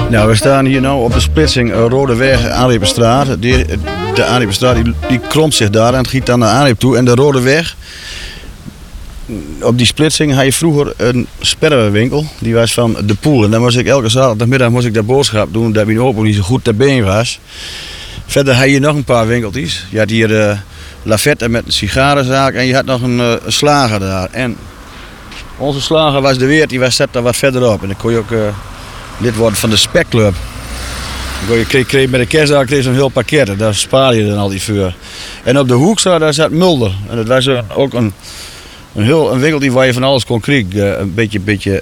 Nou, we staan hier nou op de splitsing Rodeweg, Aanrepenstraat. De Aanrepenstraat die kromt zich daar en het giet dan naar Aanrep toe. En de Rodeweg, op die splitsing had je vroeger een sperrenwinkel. Die was van De Poel. En dan moest ik elke zaterdagmiddag daar boodschap doen, dat mijn opa niet zo goed ter been was. Verder had je nog een paar winkeltjes. Je had hier Lafette met een sigarenzaak en je had nog een slager daar. En onze slager was de Weert, die zat daar wat verderop. En dan kon je ook lid worden van de Spekclub. Je kreeg met de kerstdag zo'n heel pakket, daar spaar je dan altijd voor. En op de hoek daar zat Mulder. En dat was ook een winkel waar je van alles kon krijgen. Een beetje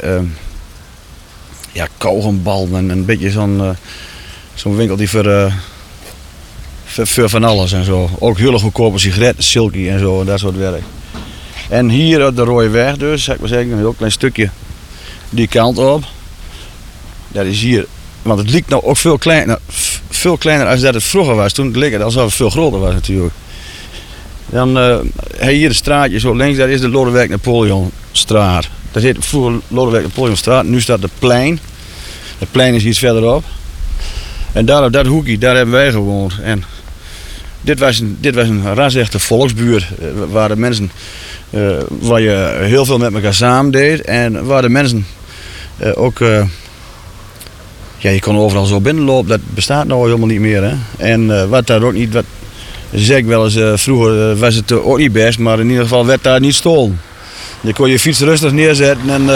kauwgombal en een beetje zo'n winkel die voor van alles en zo. Ook heel goedkope sigaretten, Silky en zo en dat soort werk. En hier op de Rooiweg dus, zou ik maar zeggen, een heel klein stukje die kant op. Dat is hier, want het lijkt nou ook veel kleiner als dat het vroeger was. Toen leek het alsof het veel groter was natuurlijk. Dan heb je hier de straatje zo links, dat is de Lodewijk Napoleonstraat. Dat heet vroeger Lodewijk Napoleonstraat, nu staat de plein. Het plein is iets verderop. En daar op dat hoekje, daar hebben wij gewoond. En dit was een rasechte volksbuurt, waar de mensen, waar je heel veel met elkaar samen deed. En waar de mensen ook, je kon overal zo binnenlopen, dat bestaat nou helemaal niet meer. Hè? En wat daar ook niet, zeg ik wel eens, vroeger was het ook niet best, maar in ieder geval werd daar niet stolen. Je kon je fiets rustig neerzetten en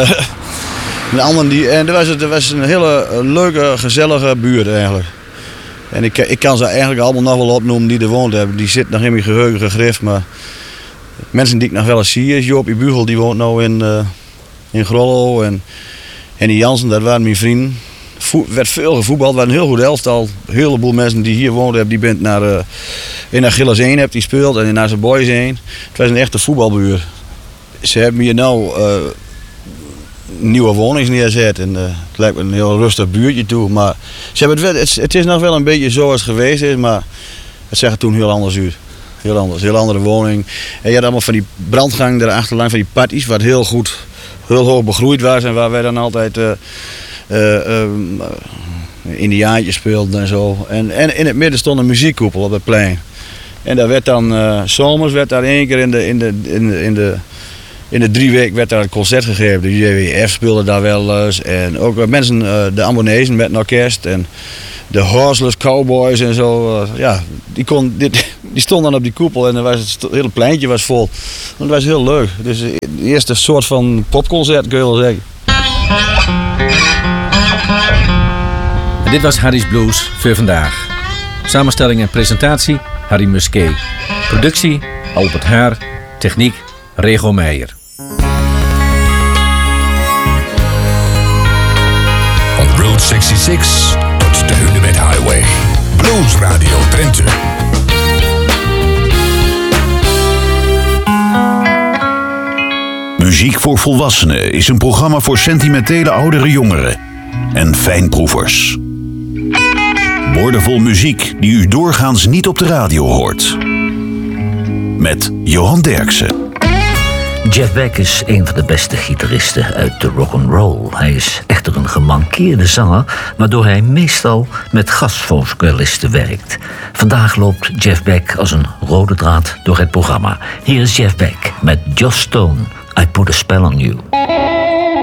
dat was een hele leuke, gezellige buurt eigenlijk. En ik kan ze eigenlijk allemaal nog wel opnoemen die er woont hebben. Die zitten nog in mijn geheugen gegrift, maar mensen die ik nog wel eens zie is Joopie Bugel, die woont nou in Grollo. En die Jansen, dat waren mijn vrienden. Werd veel gevoetbald, was een heel goed elftal. Een heleboel mensen die hier woonden hebben, die bent in Achilles 1 hebt die speeld en in Naze Boys 1. Het was een echte voetbalbuurt. Ze hebben hier nou nieuwe wonings neerzet en het lijkt me een heel rustig buurtje toe. Maar ze hebben het is nog wel een beetje zoals het geweest is, maar het zag er toen heel anders uit. Heel anders, heel andere woning. En je had allemaal van die brandgang daarachterlang, van die patties, wat heel hoog begroeid was en waar wij dan altijd indiaantjes speelden en zo. En in het midden stond een muziekkoepel op het plein. En daar werd dan, zomers werd daar 1 keer in de 3 weken werd daar een concert gegeven. De JWF speelde daar wel eens. En ook mensen, de Ambonezen met een orkest. En de Horseless Cowboys en zo. Die stonden dan op die koepel en het hele pleintje was vol. Dat was heel leuk. Dus de eerste soort van popconcert kun je wel zeggen. En dit was Harry's Blues voor vandaag. Samenstelling en presentatie Harry Musquet. Productie Albert Haar. Techniek Rego Meijer. Van Route 66 tot de Hunebed Highway. Blues Radio Drenthe. Muziek voor Volwassenen is een programma voor sentimentele oudere jongeren en fijnproevers. Woordenvol muziek die u doorgaans niet op de radio hoort. Met Johan Derksen. Jeff Beck is een van de beste gitaristen uit de rock'n'roll. Hij is echter een gemankeerde zanger, waardoor hij meestal met gastvocalisten werkt. Vandaag loopt Jeff Beck als een rode draad door het programma. Hier is Jeff Beck met Joss Stone, I Put a Spell on You.